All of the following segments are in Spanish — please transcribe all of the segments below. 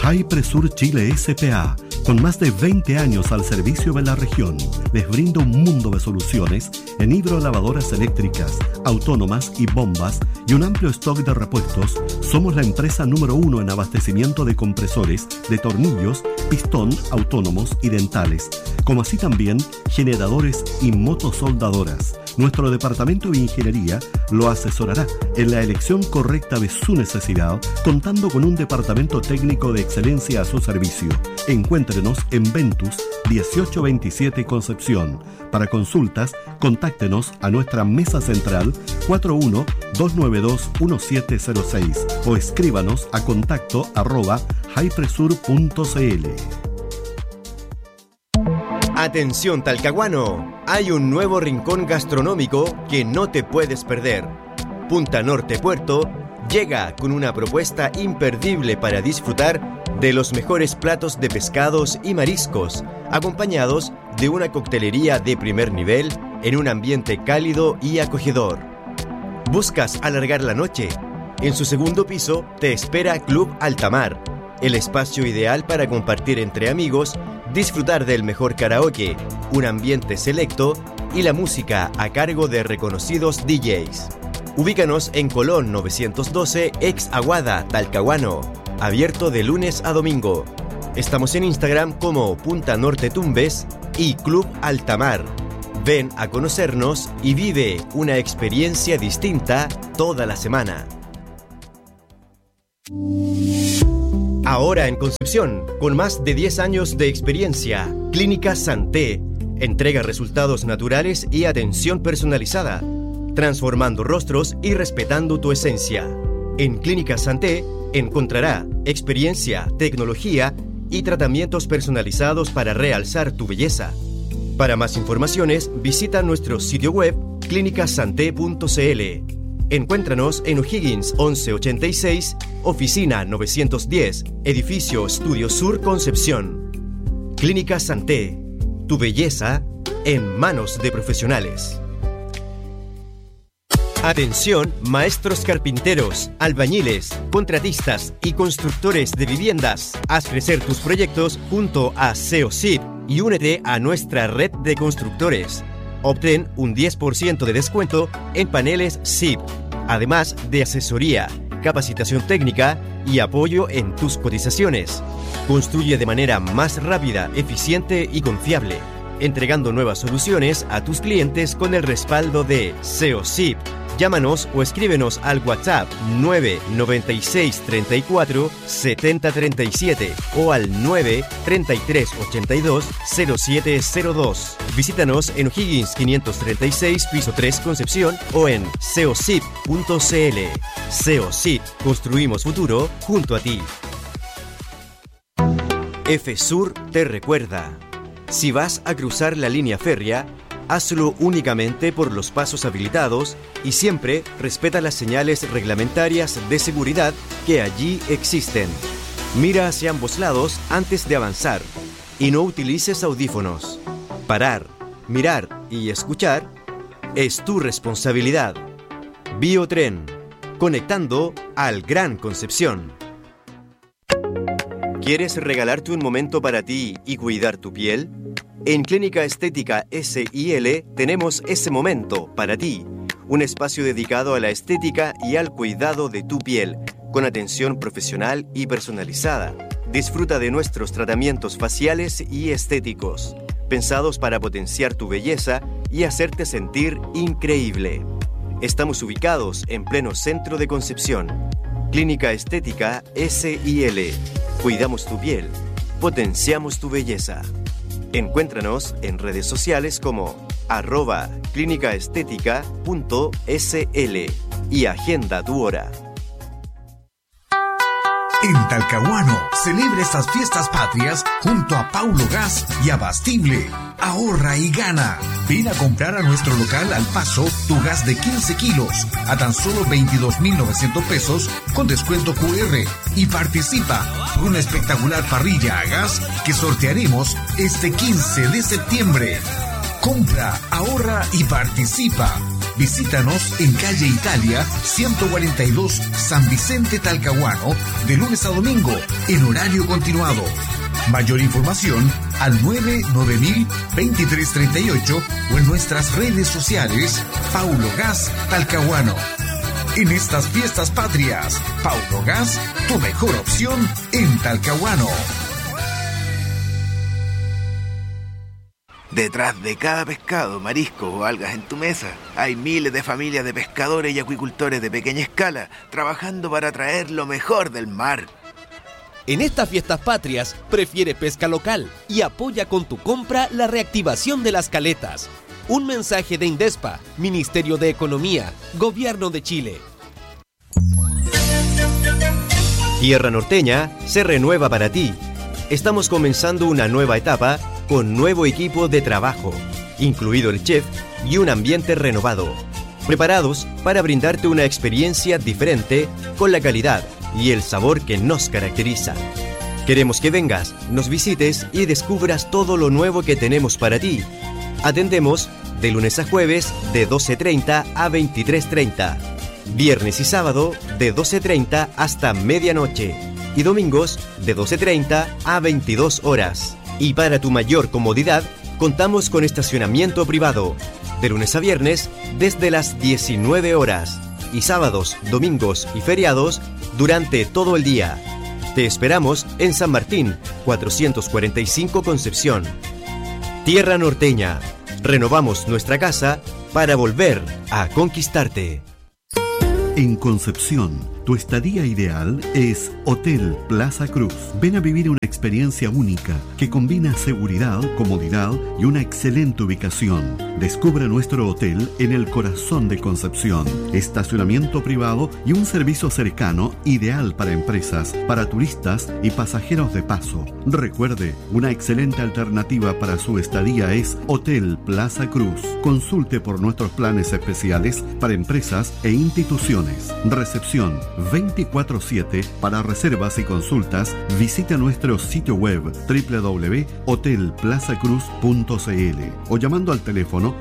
Hypresur Chile S.p.A., con más de 20 años al servicio de la región, les brinda un mundo de soluciones en hidrolavadoras eléctricas, autónomas y bombas y un amplio stock de repuestos. Somos la empresa número 1 en abastecimiento de compresores, de tornillos, pistón, autónomos y dentales, como así también generadores y motosoldadoras. Nuestro departamento de ingeniería lo asesorará en la elección correcta de su necesidad, contando con un departamento técnico de excelencia a su servicio. Encuéntrenos en Ventus 1827 Concepción. Para consultas, contáctenos a nuestra mesa central 41-292-1706 o escríbanos a contacto@hypresur.cl. Atención Talcahuano, hay un nuevo rincón gastronómico que no te puedes perder. Punta Norte Puerto llega con una propuesta imperdible para disfrutar de los mejores platos de pescados y mariscos, acompañados de una coctelería de primer nivel en un ambiente cálido y acogedor. ¿Buscas alargar la noche? En su segundo piso te espera Club Altamar, el espacio ideal para compartir entre amigos, disfrutar del mejor karaoke, un ambiente selecto y la música a cargo de reconocidos DJs. Ubícanos en Colón 912, ex Aguada, Talcahuano, abierto de lunes a domingo. Estamos en Instagram como Punta Norte Tumbes y Club Altamar. Ven a conocernos y vive una experiencia distinta toda la semana. Ahora en Concepción, con más de 10 años de experiencia, Clínica Santé entrega resultados naturales y atención personalizada, transformando rostros y respetando tu esencia. En Clínica Santé encontrará experiencia, tecnología y tratamientos personalizados para realzar tu belleza. Para más informaciones, visita nuestro sitio web clinicasanté.cl. Encuéntranos en O'Higgins 1186, oficina 910, edificio Estudio Sur, Concepción. Clínica Santé, tu belleza en manos de profesionales. Atención, maestros carpinteros, albañiles, contratistas y constructores de viviendas. Haz crecer tus proyectos junto a SEOCIP y únete a nuestra red de constructores. Obtén un 10% de descuento en paneles SIP, además de asesoría, capacitación técnica y apoyo en tus cotizaciones. Construye de manera más rápida, eficiente y confiable, entregando nuevas soluciones a tus clientes con el respaldo de SEOCIP. Llámanos o escríbenos al WhatsApp 996 34 70 37 o al 933 82 0702. Visítanos en O'Higgins 536, piso 3, Concepción o en seocip.cl. SEOCIP, construimos futuro junto a ti. FSUR te recuerda: si vas a cruzar la línea férrea, hazlo únicamente por los pasos habilitados y siempre respeta las señales reglamentarias de seguridad que allí existen. Mira hacia ambos lados antes de avanzar y no utilices audífonos. Parar, mirar y escuchar es tu responsabilidad. Biotren, conectando al Gran Concepción. ¿Quieres regalarte un momento para ti y cuidar tu piel? En Clínica Estética S.I.L. tenemos ese momento para ti, un espacio dedicado a la estética y al cuidado de tu piel, con atención profesional y personalizada. Disfruta de nuestros tratamientos faciales y estéticos, pensados para potenciar tu belleza y hacerte sentir increíble. Estamos ubicados en pleno centro de Concepción. Clínica Estética S.I.L. Cuidamos tu piel, potenciamos tu belleza. Encuéntranos en redes sociales como @clínicaestética.sl y agenda tu hora. En Talcahuano, celebra estas fiestas patrias junto a Paulo Gas y Abastible. Ahorra y gana. Ven a comprar a nuestro local Al Paso tu gas de 15 kilos a tan solo 22.900 pesos con descuento QR y participa por una espectacular parrilla a gas que sortearemos este 15 de septiembre. Compra, ahorra y participa. Visítanos en calle Italia 142 San Vicente Talcahuano de lunes a domingo en horario continuado. Mayor información al 99000-2338 o en nuestras redes sociales Paulo Gas Talcahuano. En estas fiestas patrias, Paulo Gas, tu mejor opción en Talcahuano. Detrás de cada pescado, marisco o algas en tu mesa, hay miles de familias de pescadores y acuicultores de pequeña escala trabajando para traer lo mejor del mar. En estas fiestas patrias, prefiere pesca local y apoya con tu compra la reactivación de las caletas. Un mensaje de Indespa, Ministerio de Economía, Gobierno de Chile. Tierra Norteña se renueva para ti. Estamos comenzando una nueva etapa con nuevo equipo de trabajo, incluido el chef y un ambiente renovado. Preparados para brindarte una experiencia diferente con la calidad y el sabor que nos caracteriza. Queremos que vengas, nos visites y descubras todo lo nuevo que tenemos para ti. Atendemos de lunes a jueves de 12:30 a 23:30, viernes y sábado de 12:30 hasta medianoche y domingos de 12:30 a 22 horas. Y para tu mayor comodidad, contamos con estacionamiento privado, de lunes a viernes desde las 19 horas y sábados, domingos y feriados durante todo el día. Te esperamos en San Martín, 445 Concepción. Tierra Norteña. Renovamos nuestra casa para volver a conquistarte. En Concepción, tu estadía ideal es Hotel Plaza Cruz. Ven a vivir una experiencia única que combina seguridad, comodidad y una excelente ubicación. Descubre nuestro hotel en el corazón de Concepción. Estacionamiento privado y un servicio cercano ideal para empresas, para turistas y pasajeros de paso. Recuerde, una excelente alternativa para su estadía es Hotel Plaza Cruz. Consulte por nuestros planes especiales para empresas e instituciones. Recepción 24/7 para reservas y consultas. Visita nuestro sitio web www.hotelplazacruz.cl o llamando al teléfono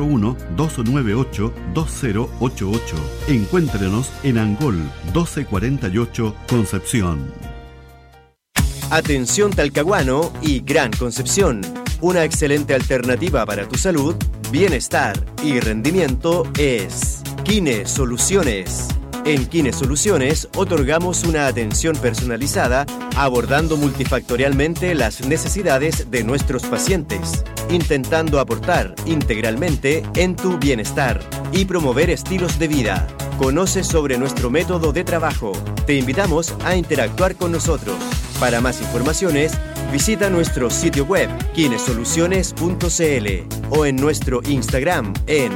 41-298-2088. Encuéntrenos en Angol 1248 Concepción. Atención Talcahuano y Gran Concepción. Una excelente alternativa para tu salud, bienestar y rendimiento es Kine Soluciones. En Kine Soluciones otorgamos una atención personalizada abordando multifactorialmente las necesidades de nuestros pacientes, intentando aportar integralmente en tu bienestar y promover estilos de vida. Conoce sobre nuestro método de trabajo. Te invitamos a interactuar con nosotros. Para más informaciones, visita nuestro sitio web kinesoluciones.cl o en nuestro Instagram en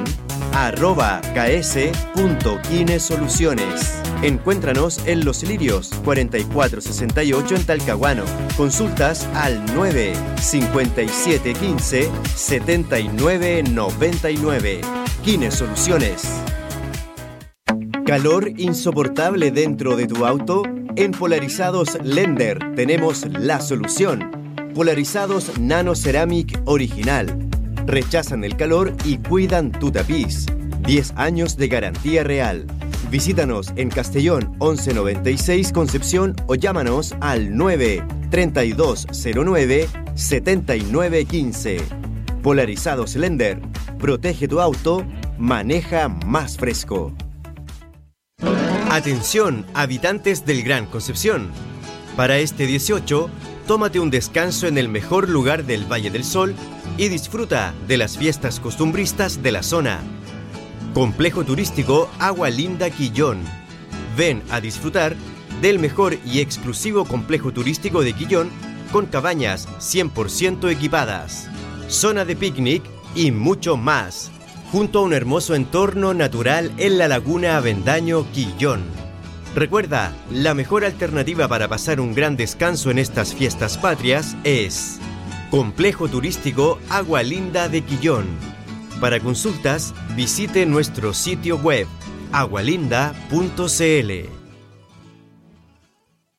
@ks.kinesoluciones. Encuéntranos en Los Lirios 4468 en Talcahuano. Consultas al 95715-7999. Kine Soluciones. ¿Calor insoportable dentro de tu auto? En Polarizados Lender tenemos la solución. Polarizados Nano Ceramic Original. Rechazan el calor y cuidan tu tapiz. 10 años de garantía real. Visítanos en Castellón 1196 Concepción o llámanos al 93209-7915. Polarizados Lender. Protege tu auto, maneja más fresco. Atención, habitantes del Gran Concepción. Para este 18, tómate un descanso en el mejor lugar del Valle del Sol y disfruta de las fiestas costumbristas de la zona. Complejo Turístico Agua Linda Quillón. Ven a disfrutar del mejor y exclusivo complejo turístico de Quillón con cabañas 100% equipadas, zona de picnic y mucho más, junto a un hermoso entorno natural en la laguna Avendaño Quillón. Recuerda, la mejor alternativa para pasar un gran descanso en estas fiestas patrias es Complejo Turístico Agua Linda de Quillón. Para consultas, visite nuestro sitio web agualinda.cl.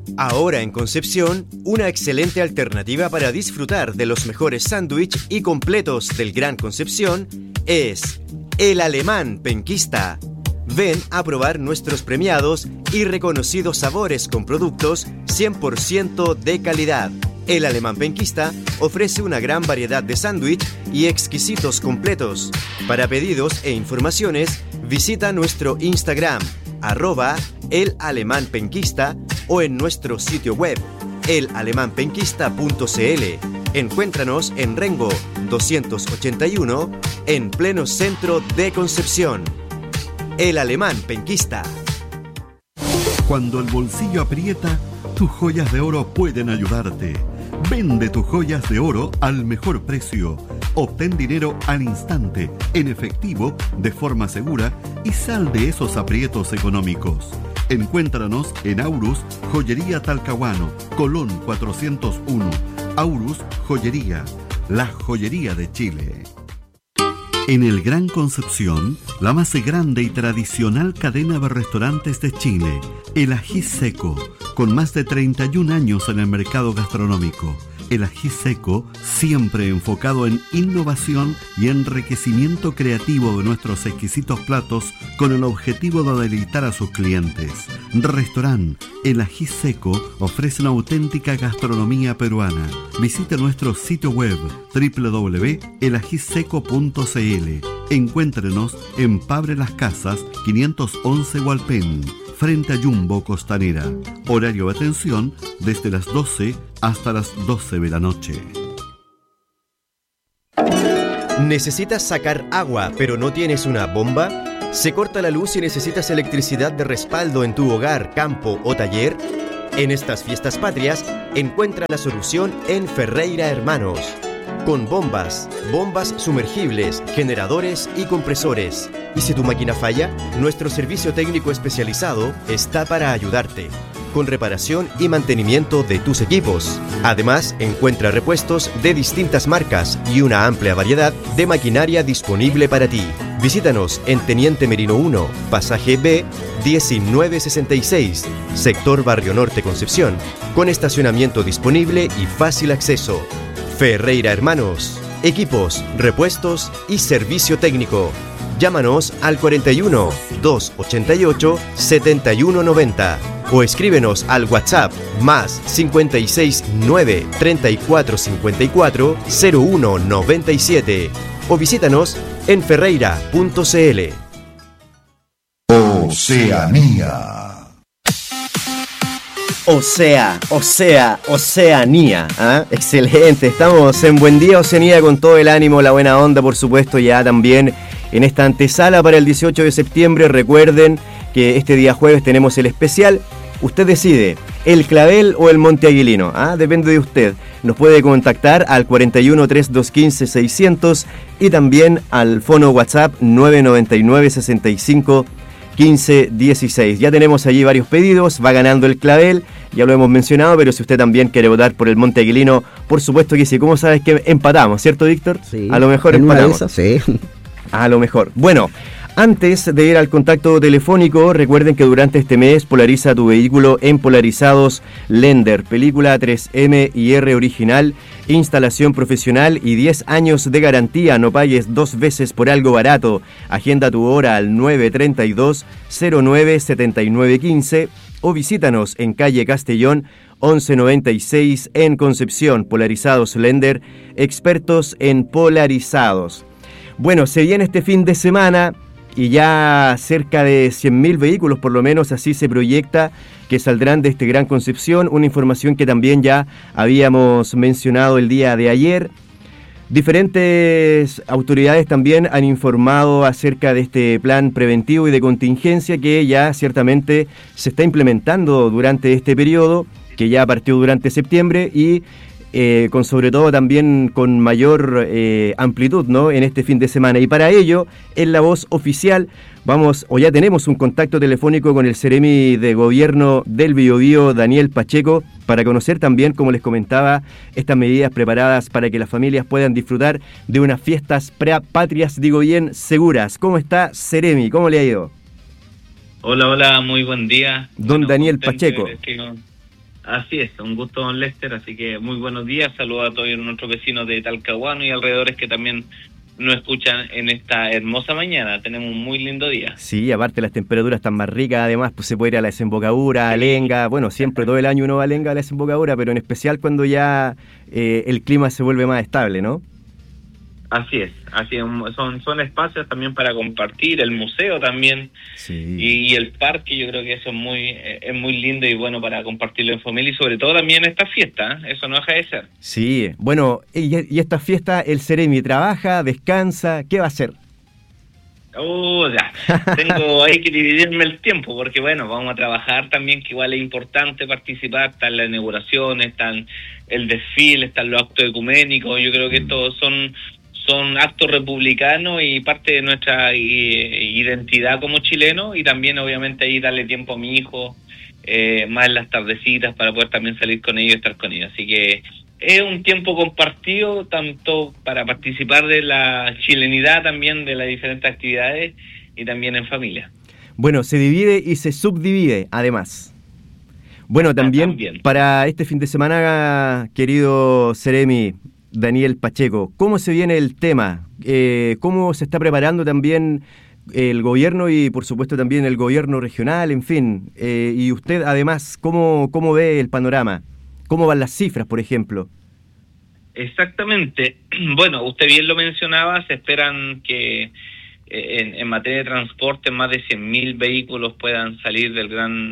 Ahora en Concepción, una excelente alternativa para disfrutar de los mejores sándwiches y completos del Gran Concepción es El Alemán Penquista. Ven a probar nuestros premiados y reconocidos sabores con productos 100% de calidad. El Alemán Penquista ofrece una gran variedad de sándwich y exquisitos completos. Para pedidos e informaciones, visita nuestro Instagram, @elalemánpenquista, o en nuestro sitio web, elalemanpenquista.cl. Encuéntranos en Rengo 281, en pleno centro de Concepción. El Alemán Penquista. Cuando el bolsillo aprieta, tus joyas de oro pueden ayudarte. Vende tus joyas de oro al mejor precio. Obtén dinero al instante, en efectivo, de forma segura, y sal de esos aprietos económicos. Encuéntranos en Aurus Joyería Talcahuano, Colón 401. Aurus Joyería, la joyería de Chile. En el Gran Concepción, la más grande y tradicional cadena de restaurantes de Chile, El Ají Seco, con más de 31 años en el mercado gastronómico. El Ají Seco, siempre enfocado en innovación y enriquecimiento creativo de nuestros exquisitos platos con el objetivo de deleitar a sus clientes. Restaurant El Ají Seco ofrece una auténtica gastronomía peruana. Visite nuestro sitio web www.elajiseco.cl. Encuéntrenos en Pabre Las Casas 511 Hualpén, frente a Jumbo Costanera. Horario de atención desde las 12 hasta las 12 de la noche. ¿Necesitas sacar agua pero no tienes una bomba? ¿Se corta la luz y necesitas electricidad de respaldo en tu hogar, campo o taller? En estas fiestas patrias, encuentra la solución en Ferreira Hermanos. Con bombas sumergibles, generadores y compresores. Y si tu máquina falla, nuestro servicio técnico especializado está para ayudarte, con reparación y mantenimiento de tus equipos. Además, encuentra repuestos de distintas marcas y una amplia variedad de maquinaria disponible para ti. Visítanos en Teniente Merino 1, pasaje B, 1966, sector Barrio Norte, Concepción, con estacionamiento disponible y fácil acceso. Ferreira Hermanos, equipos, repuestos y servicio técnico. Llámanos al 41 288 7190 o escríbenos al WhatsApp más 56 9 34 54 01 97 o visítanos en ferreira.cl. Oceanía. Oceanía. ¿Ah? Excelente, estamos en Buen Día Oceanía con todo el ánimo, la buena onda, por supuesto, ya también en esta antesala para el 18 de septiembre. Recuerden que este día jueves tenemos el especial. Usted decide, el Clavel o el Monte Aguilino, depende de usted. Nos puede contactar al 41 3215 600 y también al fono WhatsApp 999 65 15 16. Ya tenemos allí varios pedidos, va ganando el Clavel, ya lo hemos mencionado, pero si usted también quiere votar por el Monte Aguilino, por supuesto que sí. ¿Cómo sabes que empatamos, cierto, Víctor? Sí. A lo mejor en empatamos. una de esas, sí. A lo mejor. Bueno, antes de ir al contacto telefónico, recuerden que durante este mes polariza tu vehículo en Polarizados Lender, película 3M y R original, instalación profesional y 10 años de garantía. No pagues 2 veces por algo barato. Agenda tu hora al 932-09-7915 o visítanos en calle Castellón 1196 en Concepción. Polarizados Lender, expertos en polarizados. Bueno, se viene este fin de semana y ya cerca de 100.000 vehículos, por lo menos así se proyecta, que saldrán de este Gran Concepción. Una información que también ya habíamos mencionado el día de ayer. Diferentes autoridades también han informado acerca de este plan preventivo y de contingencia que ya ciertamente se está implementando durante este periodo, que ya partió durante septiembre y con sobre todo también con mayor amplitud, ¿no?, en este fin de semana. Y para ello, en La Voz Oficial, ya tenemos un contacto telefónico con el Seremi de Gobierno del Biobío, Daniel Pacheco, para conocer también, como les comentaba, estas medidas preparadas para que las familias puedan disfrutar de unas fiestas patrias, digo bien, seguras. ¿Cómo está, Seremi? ¿Cómo le ha ido? Hola, muy buen día. Don Daniel Pacheco. Así es, un gusto, don Lester, así que muy buenos días, saludos a todos nuestros vecinos de Talcahuano y alrededores que también nos escuchan en esta hermosa mañana. Tenemos un muy lindo día. Sí, aparte las temperaturas están más ricas, además pues se puede ir a la desembocadura, a Lenga, bueno, siempre todo el año uno va a Lenga, a la desembocadura, pero en especial cuando ya el clima se vuelve más estable, ¿no? Así es, son espacios también para compartir, el museo también, sí. y el parque. Yo creo que eso es muy lindo y bueno para compartirlo en familia y sobre todo también esta fiesta, eso no deja de ser. Sí, bueno, y esta fiesta, el Ceremi trabaja, descansa, ¿qué va a hacer? Ya, hay que dividirme el tiempo, porque bueno, vamos a trabajar también, que igual es importante participar, está en la inauguración, está en el desfile, están los actos ecuménicos. Yo creo que estos son actos republicanos y parte de nuestra identidad como chilenos, y también obviamente ahí darle tiempo a mi hijo, más en las tardecitas, para poder también salir con ellos y estar con ellos. Así que es un tiempo compartido, tanto para participar de la chilenidad también, de las diferentes actividades, y también en familia. Bueno, se divide y se subdivide, además. Bueno, también para este fin de semana, querido Ceremi, Daniel Pacheco, ¿cómo se viene el tema? ¿Cómo se está preparando también el gobierno y por supuesto también el gobierno regional, en fin? Y usted además, ¿cómo ve el panorama? ¿Cómo van las cifras, por ejemplo? Exactamente. Bueno, usted bien lo mencionaba, se esperan que en materia de transporte más de 100.000 vehículos puedan salir del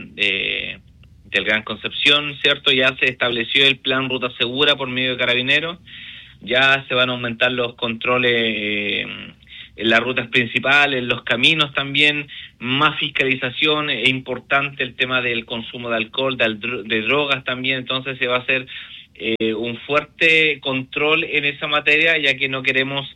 Gran Concepción, ¿cierto? Ya se estableció el plan Ruta Segura por medio de Carabineros, ya se van a aumentar los controles en las rutas principales, en los caminos también, más fiscalización. Es importante el tema del consumo de alcohol, de drogas también, entonces se va a hacer un fuerte control en esa materia, ya que no queremos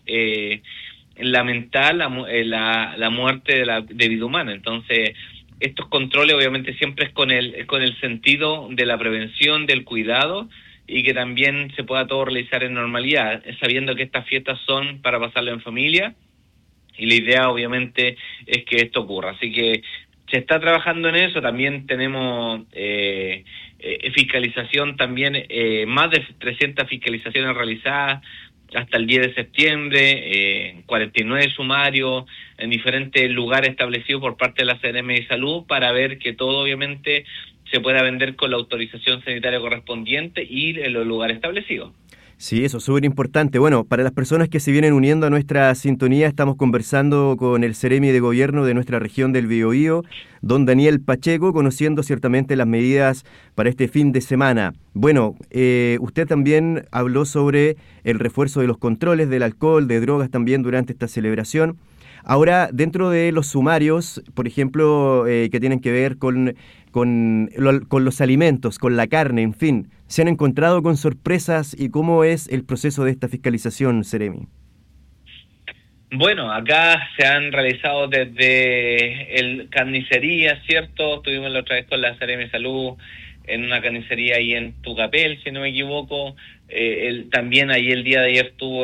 lamentar la muerte de vida humana. Entonces estos controles obviamente siempre es con el sentido de la prevención, del cuidado, y que también se pueda todo realizar en normalidad, sabiendo que estas fiestas son para pasarlo en familia, y la idea obviamente es que esto ocurra. Así que se está trabajando en eso. También tenemos fiscalización también, más de 300 fiscalizaciones realizadas hasta el 10 de septiembre, 49 sumarios en diferentes lugares establecidos por parte de la CNM de Salud, para ver que todo obviamente se pueda vender con la autorización sanitaria correspondiente y en los lugares establecidos. Sí, eso es súper importante. Bueno, para las personas que se vienen uniendo a nuestra sintonía, estamos conversando con el Ceremi de Gobierno de nuestra región del Biobío, don Daniel Pacheco, conociendo ciertamente las medidas para este fin de semana. Bueno, usted también habló sobre el refuerzo de los controles del alcohol, de drogas también durante esta celebración. Ahora, dentro de los sumarios, por ejemplo, que tienen que ver con los alimentos, con la carne, en fin, ¿se han encontrado con sorpresas y cómo es el proceso de esta fiscalización, Ceremi? Bueno, acá se han realizado desde carnicería, ¿cierto? Estuvimos la otra vez con la CNM Salud en una carnicería ahí en Tucapel, si no me equivoco. También ahí el día de ayer estuvo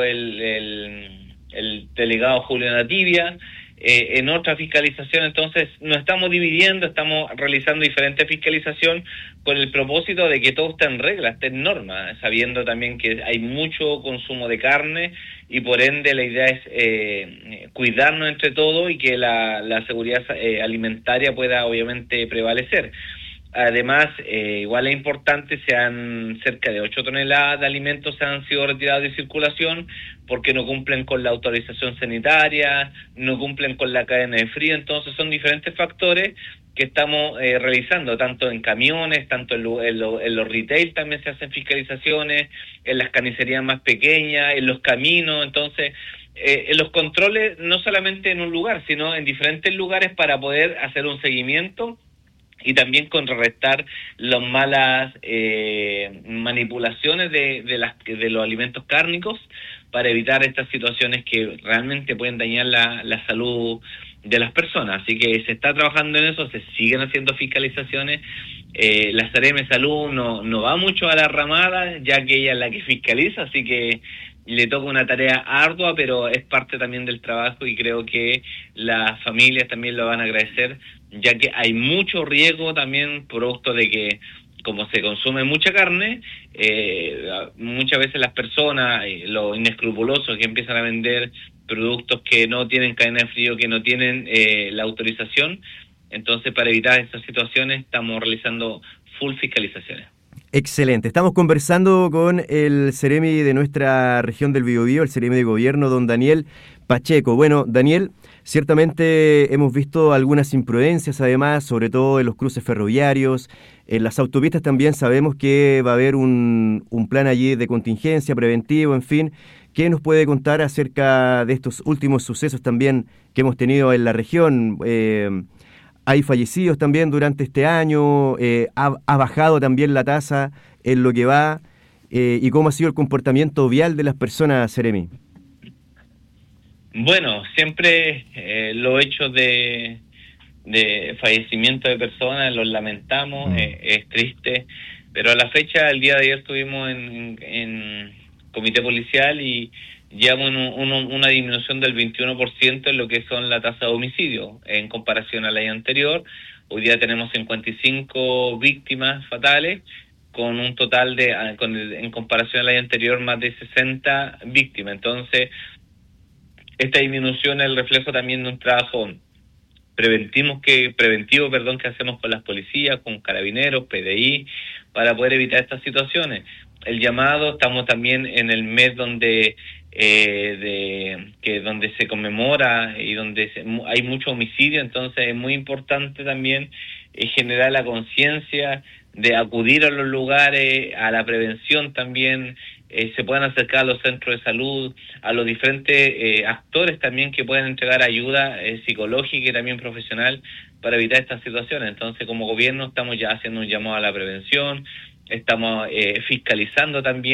el delegado Julio Nativia en otra fiscalización. Entonces nos estamos dividiendo, estamos realizando diferentes fiscalización con el propósito de que todo esté en regla, esté en norma, sabiendo también que hay mucho consumo de carne y por ende la idea es cuidarnos entre todos y que la seguridad alimentaria pueda obviamente prevalecer. Además, igual es importante, cerca de 8 toneladas de alimentos se han sido retirados de circulación porque no cumplen con la autorización sanitaria, no cumplen con la cadena de frío. Entonces son diferentes factores que estamos realizando, tanto en camiones, tanto en los retail también se hacen fiscalizaciones, en las carnicerías más pequeñas, en los caminos. Entonces, en los controles, no solamente en un lugar, sino en diferentes lugares para poder hacer un seguimiento y también contrarrestar las malas manipulaciones de los alimentos cárnicos, para evitar estas situaciones que realmente pueden dañar la salud de las personas. Así que se está trabajando en eso, se siguen haciendo fiscalizaciones. La CNM Salud no va mucho a la ramada, ya que ella es la que fiscaliza, así que le toca una tarea ardua, pero es parte también del trabajo y creo que las familias también lo van a agradecer, ya que hay mucho riesgo también, producto de que como se consume mucha carne, muchas veces las personas, los inescrupulosos que empiezan a vender productos que no tienen cadena de frío, que no tienen la autorización, entonces para evitar estas situaciones estamos realizando full fiscalizaciones. Excelente. Estamos conversando con el Ceremi de nuestra región del Biobío, el Ceremi de Gobierno, don Daniel Pacheco. Bueno, Daniel, ciertamente hemos visto algunas imprudencias, además, sobre todo en los cruces ferroviarios. En las autopistas también sabemos que va a haber un plan allí de contingencia, preventivo, en fin. ¿Qué nos puede contar acerca de estos últimos sucesos también que hemos tenido en la región? Hay fallecidos también durante este año, ha bajado también la tasa en lo que va, y cómo ha sido el comportamiento vial de las personas, Ceremi. Bueno, siempre los hechos de fallecimiento de personas los lamentamos, es triste, pero a la fecha, el día de ayer estuvimos en comité policial y llevamos una disminución del 21% en lo que son la tasa de homicidio en comparación al año anterior. Hoy día tenemos 55 víctimas fatales, con un total en comparación al año anterior, más de 60 víctimas. Entonces, esta disminución es el reflejo también de un trabajo preventivo que hacemos con las policías, con carabineros, PDI, para poder evitar estas situaciones. El llamado, estamos también en el mes donde se conmemora y donde hay mucho homicidio, entonces es muy importante también generar la conciencia de acudir a los lugares, a la prevención también, se puedan acercar a los centros de salud, a los diferentes actores también que pueden entregar ayuda psicológica y también profesional para evitar estas situaciones. Entonces, como gobierno estamos ya haciendo un llamado a la prevención, estamos fiscalizando también